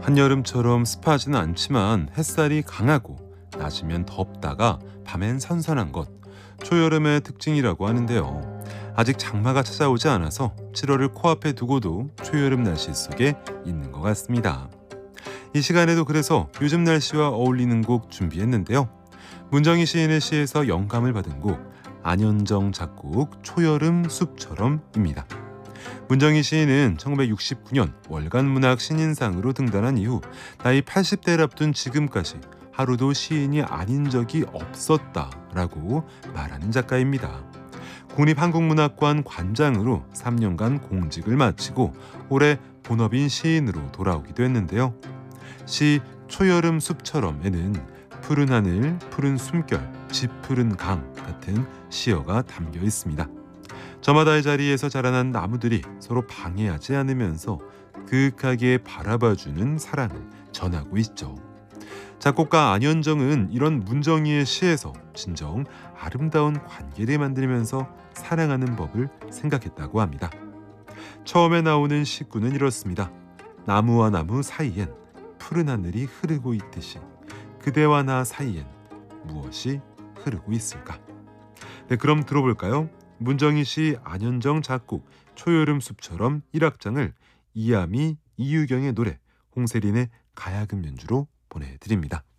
한여름처럼 습하지는 않지만 햇살이 강하고 낮이면 덥다가 밤엔 선선한 것, 초여름의 특징이라고 하는데요. 아직 장마가 찾아오지 않아서 7월을 코앞에 두고도 초여름 날씨 속에 있는 것 같습니다. 이 시간에도 그래서 요즘 날씨와 어울리는 곡 준비했는데요. 문정희 시인의 시에서 영감을 받은 곡 안현정 작곡 초여름 숲처럼입니다. 문정희 시인은 1969년 월간문학 신인상으로 등단한 이후 나이 80대를 앞둔 지금까지 하루도 시인이 아닌 적이 없었다라고 말하는 작가입니다. 국립한국문학관 관장으로 3년간 공직을 마치고 올해 본업인 시인으로 돌아오기도 했는데요. 시 초여름 숲처럼에는 푸른 하늘, 푸른 숨결, 짙푸른 강 같은 시어가 담겨 있습니다. 저마다의 자리에서 자라난 나무들이 서로 방해하지 않으면서 그윽하게 바라봐주는 사랑을 전하고 있죠. 작곡가 안현정은 이런 문정희의 시에서 진정 아름다운 관계를 만들면서 사랑하는 법을 생각했다고 합니다. 처음에 나오는 시구는 이렇습니다. 나무와 나무 사이엔 푸른 하늘이 흐르고 있듯이 그대와 나 사이엔 무엇이 흐르고 있을까? 네, 그럼 들어볼까요? 문정희 시 안현정 작곡 초여름 숲처럼 1악장을 이하미 이유경의 노래 홍세린의 가야금 연주로 보내드립니다.